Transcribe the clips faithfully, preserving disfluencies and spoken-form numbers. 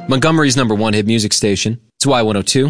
Montgomery's number one hit music station. It's Y one oh two.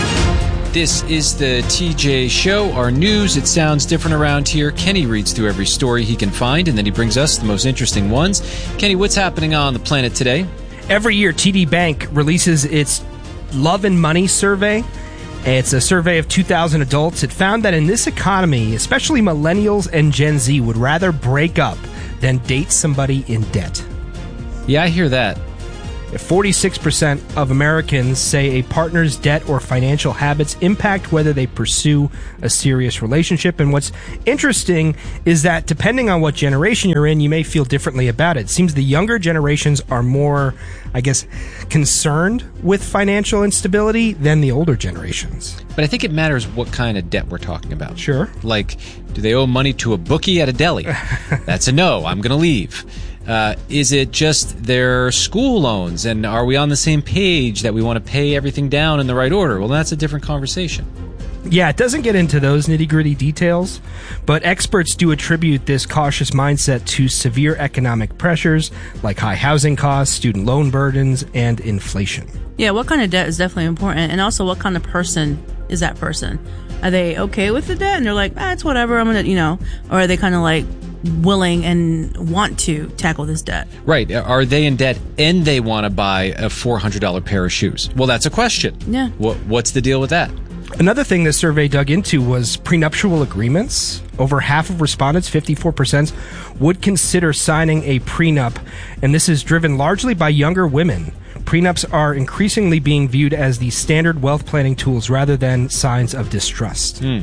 This is the T J Show. Our news, it sounds different around here. Kenny reads through every story he can find, and then he brings us the most interesting ones. Kenny, what's happening on the planet today? Every year, T D Bank releases its Love and Money survey. It's a survey of two thousand adults. It found that in this economy, especially millennials and Gen Z would rather break up than date somebody in debt. Yeah, I hear that. forty-six percent of Americans say a partner's debt or financial habits impact whether they pursue a serious relationship. And what's interesting is that depending on what generation you're in, you may feel differently about it. It seems the younger generations are more, I guess, concerned with financial instability than the older generations. But I think it matters what kind of debt we're talking about. Sure. Like, do they owe money to a bookie at a deli? That's a no. I'm going to leave. Uh, is it just their school loans? And are we on the same page that we want to pay everything down in the right order? Well, that's a different conversation. Yeah, it doesn't get into those nitty-gritty details, but experts do attribute this cautious mindset to severe economic pressures like high housing costs, student loan burdens, and inflation. Yeah, what kind of debt is definitely important, and also what kind of person is that person? Are they okay with the debt and they're like, ah, it's whatever, I'm gonna, you know, or are they kind of like willing and want to tackle this debt? Right. Are they in debt and they want to buy a four hundred dollars pair of shoes? Well, that's a question. Yeah. What, what's the deal with that? Another thing this survey dug into was prenuptial agreements. Over half of respondents, fifty-four percent, would consider signing a prenup, and this is driven largely by younger women. Prenups are increasingly being viewed as the standard wealth planning tools rather than signs of distrust. Hmm.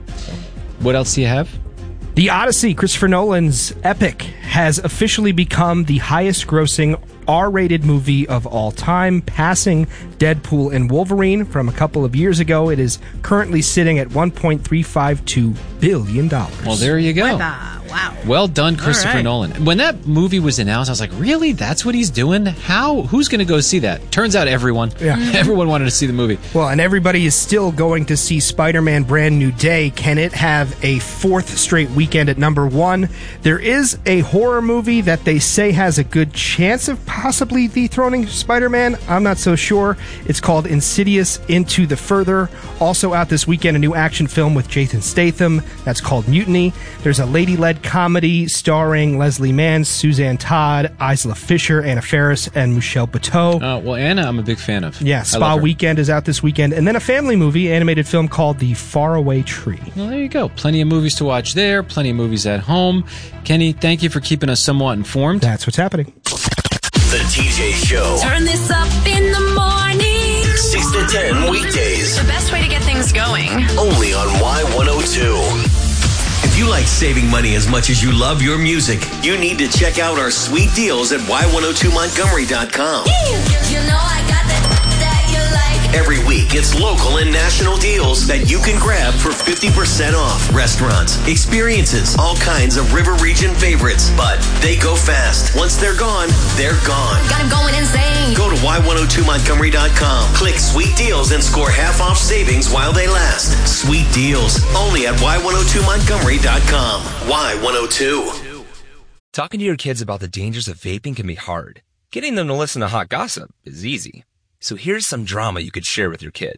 What else do you have? The Odyssey, Christopher Nolan's epic, has officially become the highest-grossing R-rated movie of all time, passing Deadpool and Wolverine from a couple of years ago. It is currently sitting at one point three five two billion dollars. Well, there you go. Wow. Well done, Christopher right. Nolan. When that movie was announced, I was like, really? That's what he's doing? How? Who's going to go see that? Turns out everyone. Yeah. Everyone wanted to see the movie. Well, and everybody is still going to see Spider-Man Brand New Day. Can it have a fourth straight weekend at number one? There is a horror movie that they say has a good chance of possibly dethroning Spider-Man. I'm not so sure. It's called Insidious Into the Further. Also out this weekend, a new action film with Jason Statham. That's called Mutiny. There's a lady-led comedy starring Leslie Mann, Suzanne Todd, Isla Fisher, Anna Faris, and Michelle Buteau. Uh, well, Anna, I'm a big fan of. Yeah, Spa Weekend is out this weekend. And then a family movie, animated film called The Faraway Tree. Well, there you go. Plenty of movies to watch there. Plenty of movies at home. Kenny, thank you for keeping us somewhat informed. That's what's happening. The T J Show. Turn this up in the morning. six to ten weekdays. The best way to get things going. Only on Y one oh two. If you like saving money as much as you love your music, you need to check out our sweet deals at Y one oh two Montgomery dot com. You know I got that that you like. Every week, it's local and national deals that you can grab for fifty percent off. Restaurants, experiences, all kinds of River Region favorites. But they go fast. Once they're gone, they're gone. Got 'em going insane. Go to Y one oh two Montgomery dot com. Click Sweet Deals and score half off savings while they last. Sweet Deals, only at Y one oh two Montgomery dot com. Y one oh two. Talking to your kids about the dangers of vaping can be hard. Getting them to listen to hot gossip is easy. So here's some drama you could share with your kid.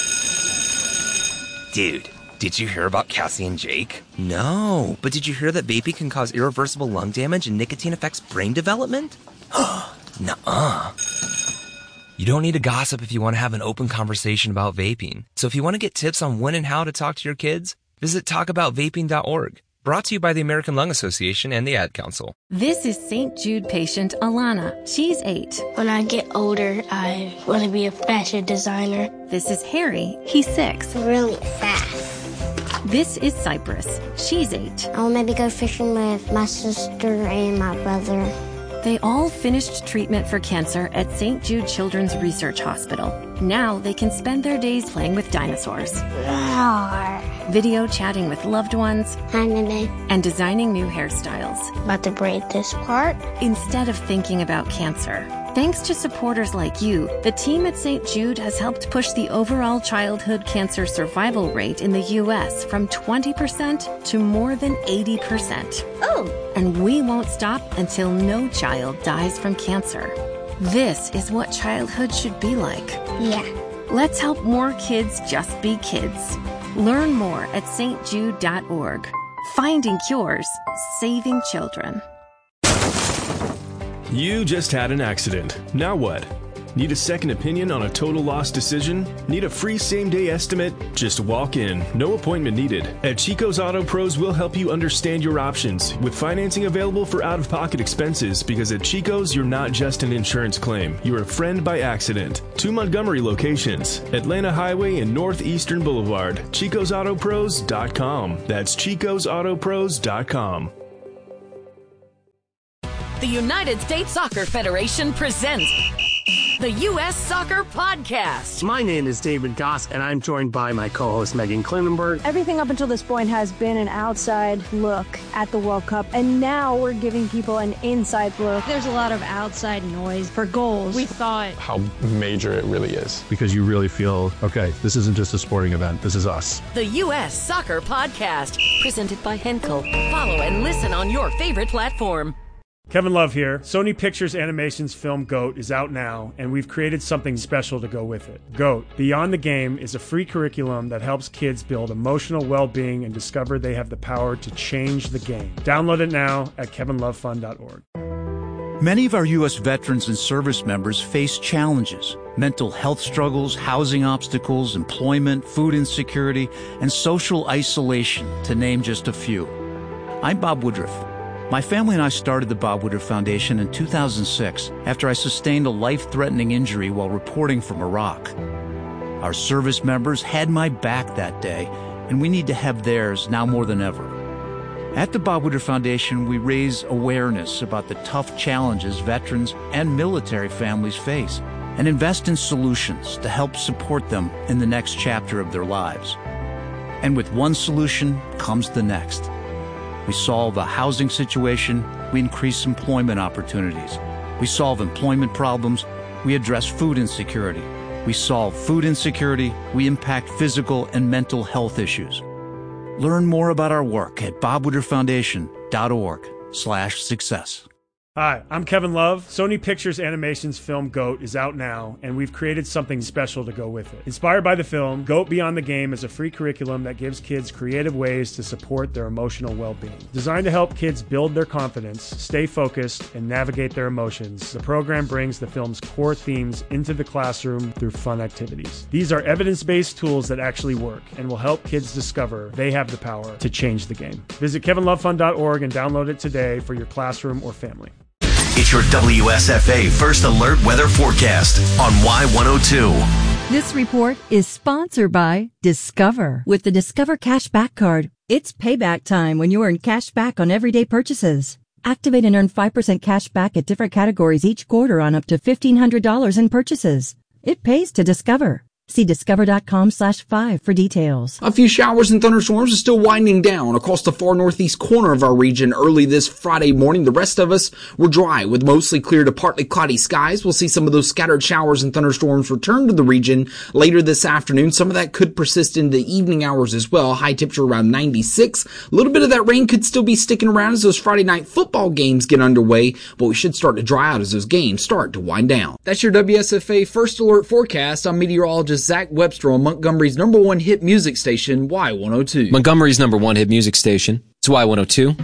Dude, did you hear about Cassie and Jake? No, but did you hear that vaping can cause irreversible lung damage and nicotine affects brain development? Nuh-uh. You don't need to gossip if you want to have an open conversation about vaping. So if you want to get tips on when and how to talk to your kids, visit talk about vaping dot org. Brought to you by the American Lung Association and the Ad Council. This is Saint Jude patient Alana. She's eight. When I get older, I want to be a fashion designer. This is Harry. He's six. Really fast. This is Cypress. She's eight. I'll maybe go fishing with my sister and my brother. They all finished treatment for cancer at Saint Jude Children's Research Hospital. Now they can spend their days playing with dinosaurs, Roar. video chatting with loved ones, Hi, Mimi. and designing new hairstyles. About to braid this part. Instead of thinking about cancer. Thanks to supporters like you, the team at Saint Jude has helped push the overall childhood cancer survival rate in the U S from twenty percent to more than eighty percent. Oh. And we won't stop until no child dies from cancer. This is what childhood should be like. Yeah. Let's help more kids just be kids. Learn more at s t jude dot org. Finding cures, saving children. You just had an accident. Now what? Need a second opinion on a total loss decision? Need a free same-day estimate? Just walk in. No appointment needed. At Chico's Auto Pros, we'll help you understand your options with financing available for out-of-pocket expenses, because at Chico's, you're not just an insurance claim. You're a friend by accident. Two Montgomery locations, Atlanta Highway and Northeastern Boulevard. chicos auto pros dot com. That's chicos auto pros dot com. The United States Soccer Federation presents the U S Soccer Podcast. My name is David Goss, and I'm joined by my co-host Megan Klinenberg. Everything up until this point has been an outside look at the World Cup, and now we're giving people an inside look. There's a lot of outside noise for goals. We thought how major it really is. Because you really feel, okay, this isn't just a sporting event, this is us. The U S Soccer Podcast, presented by Henkel. Follow and listen on your favorite platform. Kevin Love here. Sony Pictures Animation's film GOAT is out now, and we've created something special to go with it. GOAT, Beyond the Game, is a free curriculum that helps kids build emotional well-being and discover they have the power to change the game. Download it now at kevin love fund dot org. Many of our U S veterans and service members face challenges: mental health struggles, housing obstacles, employment, food insecurity, and social isolation, to name just a few. I'm Bob Woodruff. My family and I started the Bob Woodruff Foundation in two thousand six after I sustained a life-threatening injury while reporting from Iraq. Our service members had my back that day, and we need to have theirs now more than ever. At the Bob Woodruff Foundation, we raise awareness about the tough challenges veterans and military families face and invest in solutions to help support them in the next chapter of their lives. And with one solution comes the next. We solve a housing situation, we increase employment opportunities. We solve employment problems, we address food insecurity. We solve food insecurity, we impact physical and mental health issues. Learn more about our work at bob woodruff foundation dot org slash success. Hi, I'm Kevin Love. Sony Pictures Animation's film GOAT is out now, and we've created something special to go with it. Inspired by the film, GOAT Beyond the Game is a free curriculum that gives kids creative ways to support their emotional well-being. Designed to help kids build their confidence, stay focused, and navigate their emotions, the program brings the film's core themes into the classroom through fun activities. These are evidence-based tools that actually work and will help kids discover they have the power to change the game. Visit kevin love fund dot org and download it today for your classroom or family. It's your W S F A First Alert Weather Forecast on Y one oh two. This report is sponsored by Discover. With the Discover Cashback Card, it's payback time when you earn cash back on everyday purchases. Activate and earn five percent cash back at different categories each quarter on up to fifteen hundred dollars in purchases. It pays to Discover. See discover dot com slash five for details. A few showers and thunderstorms are still winding down across the far northeast corner of our region early this Friday morning. The rest of us were dry with mostly clear to partly cloudy skies. We'll see some of those scattered showers and thunderstorms return to the region later this afternoon. Some of that could persist into the evening hours as well. High temperature around ninety-six. A little bit of that rain could still be sticking around as those Friday night football games get underway, but we should start to dry out as those games start to wind down. That's your W S F A First Alert Forecast. I'm meteorologist Zach Webster on Montgomery's number one hit music station, Y one oh two. Montgomery's number one hit music station. It's Y one oh two.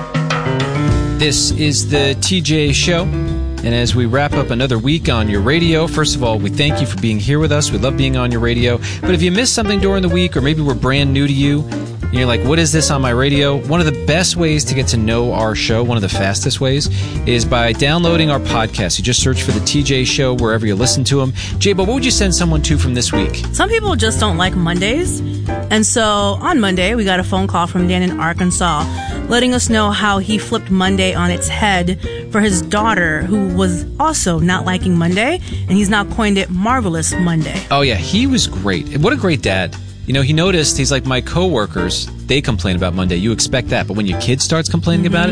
This is the T J Show. And as we wrap up another week on your radio, first of all, we thank you for being here with us. We love being on your radio. But if you missed something during the week, or maybe we're brand new to you, and you're like, what is this on my radio? One of the best ways to get to know our show, one of the fastest ways, is by downloading our podcast. You just search for the T J Show wherever you listen to them. J-Bo, what would you send someone to from this week? Some people just don't like Mondays. And so on Monday, we got a phone call from Dan in Arkansas letting us know how he flipped Monday on its head for his daughter, who was also not liking Monday, and he's now coined it Marvelous Monday. Oh, yeah, he was great. What a great dad. You know, he noticed, he's like, my coworkers, they complain about Monday. You expect that. But when your kid starts complaining mm-hmm. about it,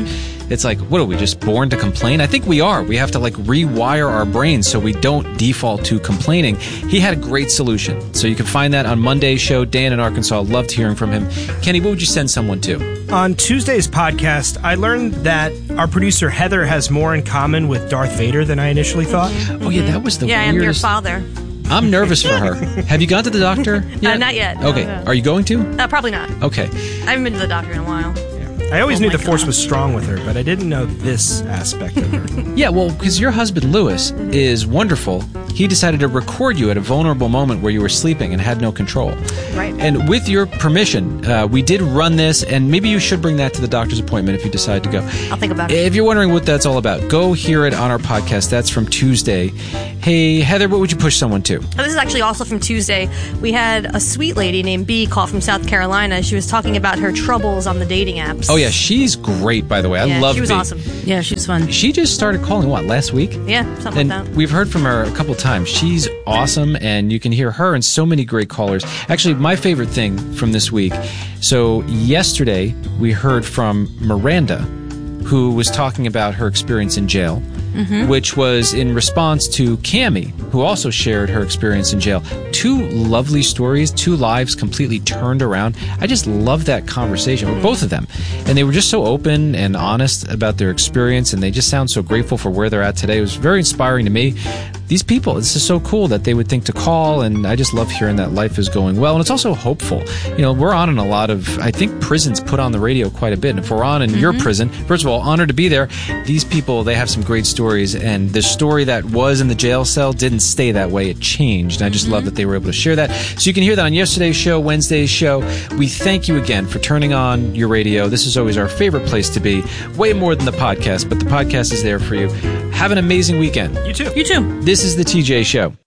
It's like, what are we, just born to complain? I think we are. We have to like rewire our brains so we don't default to complaining. He had a great solution. So you can find that on Monday's show. Dan in Arkansas, loved hearing from him. Kenny, what would you send someone to? On Tuesday's podcast, I learned that our producer Heather has more in common with Darth Vader than I initially thought. Oh yeah, that was the yeah, weirdest. I am your father. I'm nervous for her. Have you gone to the doctor yet? Uh, not yet. Okay. No, no. Are you going to? Uh, probably not. Okay. I haven't been to the doctor in a while. I always Oh knew my the Force God. was strong with her, but I didn't know this aspect of her. Yeah, well, because your husband, Lewis, is wonderful. He decided to record you at a vulnerable moment where you were sleeping and had no control. Right. And with your permission, uh, we did run this, and maybe you should bring that to the doctor's appointment if you decide to go. I'll think about it. If you're wondering what that's all about, go hear it on our podcast. That's from Tuesday. Hey, Heather, what would you push someone to? Oh, this is actually also from Tuesday. We had a sweet lady named B call from South Carolina. She was talking about her troubles on the dating apps. Oh, yeah, she's great, by the way. I Yeah, love she was B. awesome. Yeah, she was fun. She just started calling, what, last week? Yeah, something And like that. we've heard from her a couple times. She's awesome, and you can hear her and so many great callers. Actually, my favorite thing from this week. So yesterday, we heard from Miranda, who was talking about her experience in jail, Mhm. which was in response to Cammie, who also shared her experience in jail. Two lovely stories, two lives completely turned around. I just love that conversation with both of them. And they were just so open and honest about their experience, and they just sound so grateful for where they're at today. It was very inspiring to me. These people, this is so cool that they would think to call, and I just love hearing that life is going well. And it's also hopeful. You know, we're on in a lot of, I think prisons put on the radio quite a bit. And if we're on in your Mhm. prison, first of all, honored to be there. These people, they have some great stories, and the story that was in the jail cell didn't stay that way. It changed. And I just love that they were able to share that. So you can hear that on yesterday's show, Wednesday's show. We thank you again for turning on your radio. This is always our favorite place to be. Way more than the podcast, but the podcast is there for you. Have an amazing weekend. You too. You too. This is the T J Show.